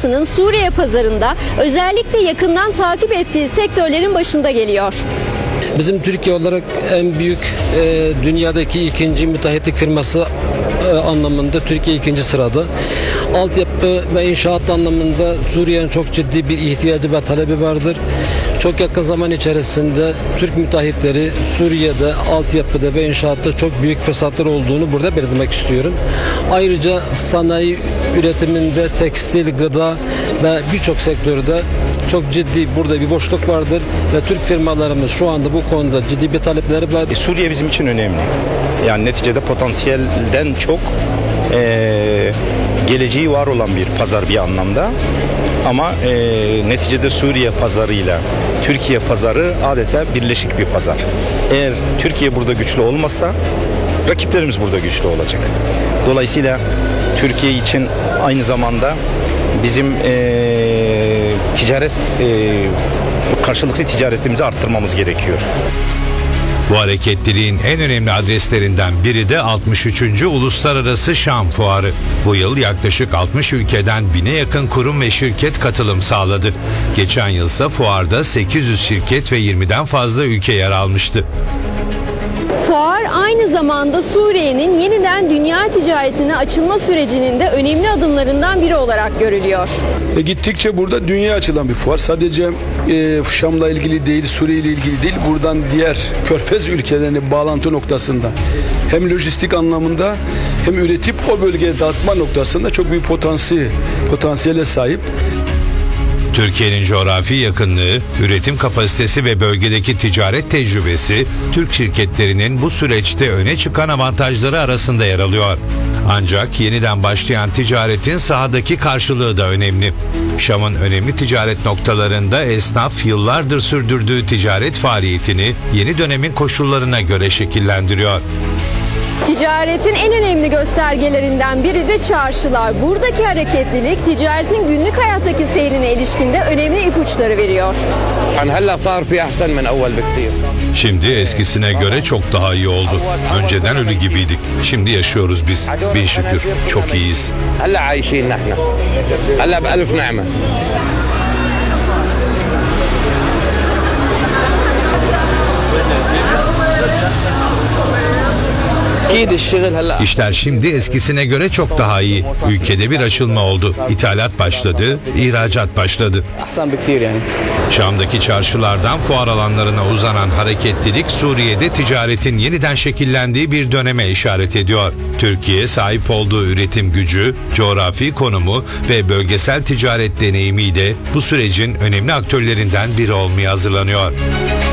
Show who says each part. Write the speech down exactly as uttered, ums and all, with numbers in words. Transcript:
Speaker 1: Bankası'nın Suriye pazarında özellikle yakından takip ettiği sektörlerin başında geliyor.
Speaker 2: Bizim Türkiye olarak en büyük e, dünyadaki ikinci müteahhitlik firması e, anlamında Türkiye ikinci sırada. Altyapı ve inşaat anlamında Suriye'nin çok ciddi bir ihtiyacı ve talebi vardır. Çok yakın zaman içerisinde Türk müteahhitleri Suriye'de altyapıda ve inşaatta çok büyük fırsatlar olduğunu burada belirtmek istiyorum. Ayrıca sanayi üretiminde tekstil, gıda ve birçok sektörde çok ciddi burada bir boşluk vardır ve Türk firmalarımız şu anda bu konuda ciddi bir talepleri var.
Speaker 3: E, Suriye bizim için önemli. Yani neticede potansiyelden çok e, geleceği var olan bir pazar bir anlamda. Ama e, neticede Suriye pazarıyla Türkiye pazarı adeta birleşik bir pazar. Eğer Türkiye burada güçlü olmasa rakiplerimiz burada güçlü olacak. Dolayısıyla Türkiye için aynı zamanda bizim e, ticaret e, karşılıklı ticaretimizi arttırmamız gerekiyor.
Speaker 4: Bu hareketliliğin en önemli adreslerinden biri de altmış üçüncü Uluslararası Şam Fuarı. Bu yıl yaklaşık altmış ülkeden bine yakın kurum ve şirket katılım sağladı. Geçen yılsa fuarda sekiz yüz şirket ve yirmiden fazla ülke yer almıştı.
Speaker 1: Fuar aynı zamanda Suriye'nin yeniden dünya ticaretine açılma sürecinin de önemli adımlarından biri olarak görülüyor.
Speaker 5: E, gittikçe burada dünya açılan bir fuar. Sadece e, Şam'la ilgili değil, Suriye ile ilgili değil. Buradan diğer Körfez ülkelerine bağlantı noktasında hem lojistik anlamında hem üretip o bölgeye dağıtma noktasında çok büyük potansiyel, potansiyele sahip.
Speaker 4: Türkiye'nin coğrafi yakınlığı, üretim kapasitesi ve bölgedeki ticaret tecrübesi Türk şirketlerinin bu süreçte öne çıkan avantajları arasında yer alıyor. Ancak yeniden başlayan ticaretin sahadaki karşılığı da önemli. Şam'ın önemli ticaret noktalarında esnaf yıllardır sürdürdüğü ticaret faaliyetini yeni dönemin koşullarına göre şekillendiriyor.
Speaker 1: Ticaretin en önemli göstergelerinden biri de çarşılar. Buradaki hareketlilik ticaretin günlük hayattaki seyrine ilişkinde önemli ipuçları veriyor.
Speaker 4: Şimdi eskisine göre çok daha iyi oldu. Önceden ölü gibiydik. Şimdi yaşıyoruz biz. Bin şükür çok iyiyiz. İşler şimdi eskisine göre çok daha iyi. Ülkede bir açılma oldu. İthalat başladı, ihracat başladı. Şam'daki çarşılardan fuar alanlarına uzanan hareketlilik Suriye'de ticaretin yeniden şekillendiği bir döneme işaret ediyor. Türkiye sahip olduğu üretim gücü, coğrafi konumu ve bölgesel ticaret deneyimiyle bu sürecin önemli aktörlerinden biri olmaya hazırlanıyor.